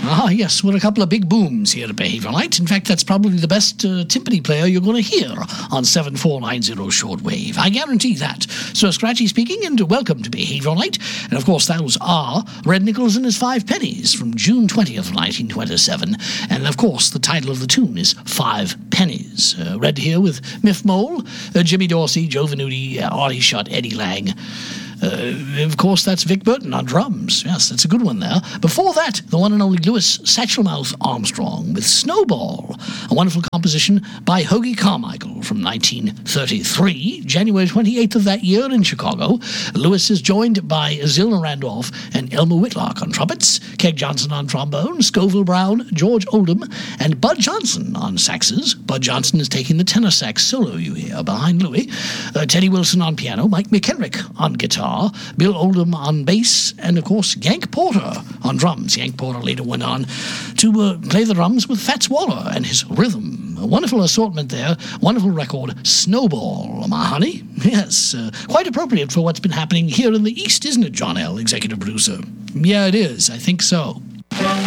Ah, yes, we're a couple of big booms here at Behavioral Night. In fact, that's probably the best timpani player you're going to hear on 7490 shortwave. I guarantee that. Sir Scratchy speaking, and welcome to Behavioral Night. And of course, those are Red Nichols and his Five Pennies from June 20th, 1927. And of course, the title of the tune is Five Pennies. Read here with Miff Mole, Jimmy Dorsey, Joe Venuti, Artie Shutt, Eddie Lang. Of course, that's Vic Burton on drums. Yes, that's a good one there. Before that, the one and only Louis Satchelmouth Armstrong with Snowball, a wonderful composition by Hoagy Carmichael from 1933, January 28th of that year in Chicago. Louis is joined by Zilna Randolph and Elmer Whitlock on trumpets, Keg Johnson on trombone, Scoville Brown, George Oldham, and Bud Johnson on saxes. Bud Johnson is taking the tenor sax solo you hear behind Louis. Teddy Wilson on piano, Mike McHenrick on guitar, Bill Oldham on bass, and of course Yank Porter on drums. Yank Porter later went on to play the drums with Fats Waller and his rhythm. A wonderful assortment there, wonderful record, Snowball, my honey. Yes, quite appropriate for what's been happening here in the East, isn't it, John L., executive producer? Yeah, it is. I think so.